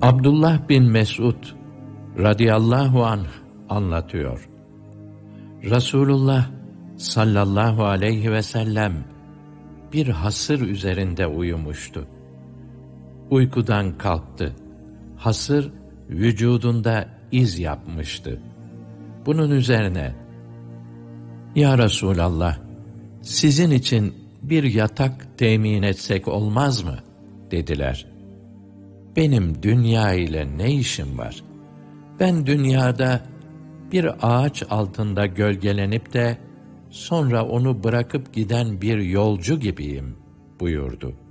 Abdullah bin Mesud radıyallahu anh anlatıyor. Resulullah sallallahu aleyhi ve sellem bir hasır üzerinde uyumuştu. Uykudan kalktı. Hasır vücudunda iz yapmıştı. Bunun üzerine, "Ya Resulallah, sizin için bir yatak temin etsek olmaz mı?" dediler. "Benim dünya ile ne işim var? Ben dünyada bir ağaç altında gölgelenip de sonra onu bırakıp giden bir yolcu gibiyim," buyurdu.